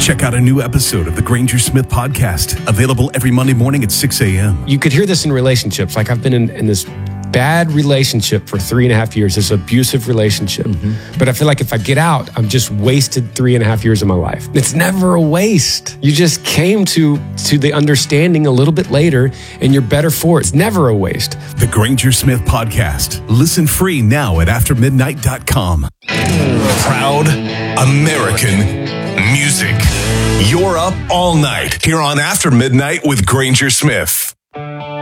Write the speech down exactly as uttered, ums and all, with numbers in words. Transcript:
Check out a new episode of the Granger Smith Podcast, available every Monday morning at six a.m. You could hear this in relationships. Like I've been in, in this bad relationship for three and a half years, this abusive relationship. Mm-hmm. But I feel like if I get out, I've just wasted three and a half years of my life. It's never a waste. You just came to, to the understanding a little bit later and you're better for it. It's never a waste. The Granger Smith Podcast. Listen free now at after midnight dot com. Proud American music. You're up all night here on After Midnight with Granger Smith.